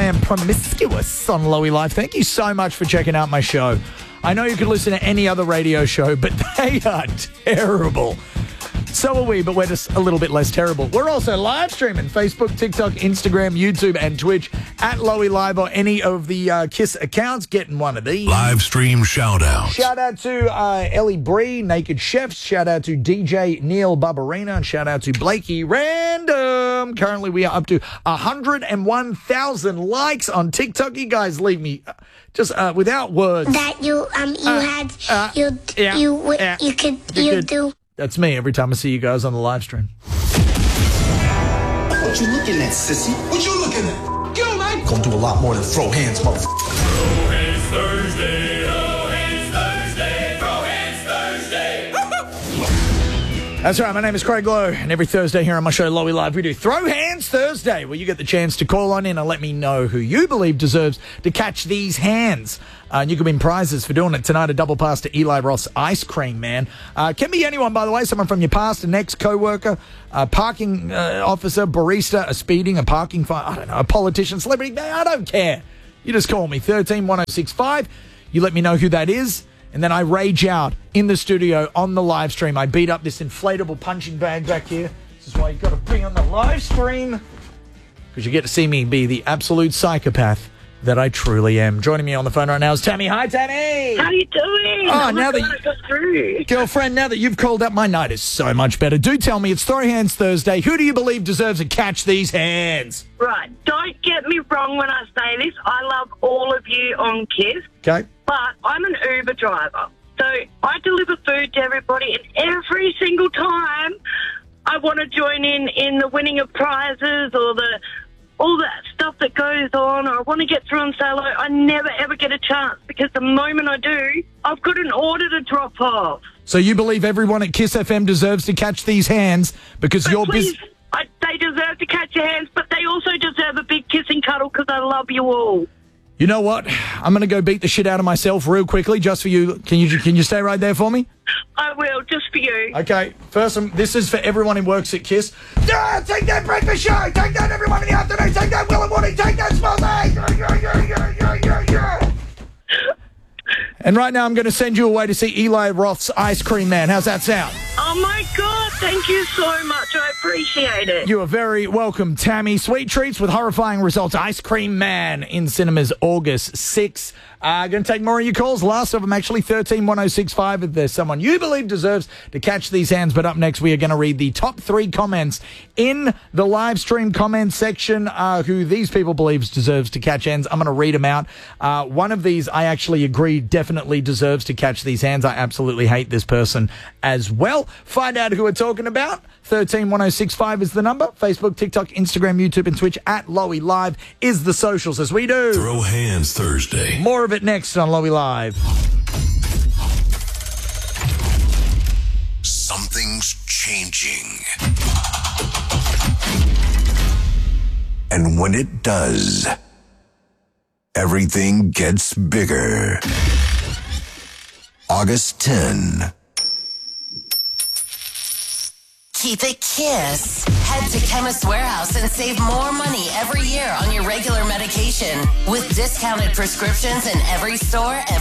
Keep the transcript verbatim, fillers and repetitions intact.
and promiscuous on Lowy Life. Thank you so much for checking out my show. I know you could listen to any other radio show, but they are terrible. So are we, but we're just a little bit less terrible. We're also live streaming Facebook, TikTok, Instagram, YouTube, and Twitch at Lowy Live or any of the uh, KISS accounts. Getting one of these. Live stream shout out. Shout out to uh, Ellie Bree, Naked Chefs. Shout out to D J Neil Barbarina. And shout out to Blakey Random. Currently, we are up to one hundred one thousand likes on TikTok. You guys leave me uh, just uh, without words. That you um you Uh, had uh, you yeah, you w- yeah. you could You you could- do. That's me every time I see you guys on the live stream. What you looking at, sissy? What you looking at? Go, man! Gonna do a lot more than throw hands, motherfucker. It's Thursday, oh, it's Thursday, throw hands Thursday. That's right, my name is Craig Lowe, and every Thursday here on my show, Lowy Live, we do Throw Hands Thursday, where you get the chance to call on in and let me know who you believe deserves to catch these hands. Uh, and you can win prizes for doing it tonight, a double pass to Eli Roth's Ice Cream Man. Uh, can be anyone, by the way, someone from your past, an ex-co-worker, a parking uh, officer, barista, a speeding, a parking fine, I don't know, a politician, celebrity, I don't care. You just call me, one three one oh six five. You let me know who that is. And then I rage out in the studio on the live stream. I beat up this inflatable punching bag back here. This is why you've got to bring on the live stream. Because you get to see me be the absolute psychopath that I truly am. Joining me on the phone right now is Tammy. Hi, Tammy. How you doing? Oh, Oh, now my that God, you- I got through. Girlfriend, now that you've called up, my night is so much better. Do tell me, it's Throw Hands Thursday. Who do you believe deserves to catch these hands? Right, don't get me wrong when I say this. I love all of you on KISS, Okay. but I'm an Uber driver. So I deliver food to everybody, and every single time I want to join in in the winning of prizes or the all that stuff that goes on, or I want to get through on solo. I never, ever get a chance because the moment I do, I've got an order to drop off. So you believe everyone at KISS F M deserves to catch these hands because But you're please, busy. I, they deserve to catch your hands, but they also deserve a big kissing cuddle because I love you all. You know what? I'm going to go beat the shit out of myself real quickly just for you. Can you can you stay right there for me? I will, just for you. Okay, first, um, this is for everyone who works at KISS. Yeah, take that breakfast show! Take that everyone in the afternoon! Take that Will and Woody! Take that small thing! Yeah, yeah, yeah, yeah, yeah, yeah, yeah. And right now I'm going to send you away to see Eli Roth's Ice Cream Man. How's that sound? Oh, my God, thank you so much. I appreciate it. You are very welcome, Tammy. Sweet treats with horrifying results. Ice Cream Man in cinemas August sixth. Uh, going to take more of your calls. Last of them, actually, one three one oh six five. If there's someone you believe deserves to catch these hands. But up next, we are going to read the top three comments in the live stream comment section, uh, who these people believe deserves to catch hands. I'm going to read them out. Uh, one of these, I actually agree, definitely deserves to catch these hands. I absolutely hate this person as well. Find out who we're talking about. one three one oh six five is the number. Facebook, TikTok, Instagram, YouTube, and Twitch at Lowy Live is the socials as we do. Throw Hands Thursday. More of it next on Lowy Live. Something's changing. And when it does, everything gets bigger. August tenth. Keep it KISS. Head to Chemist Warehouse and save more money every year on your regular medication with discounted prescriptions in every store.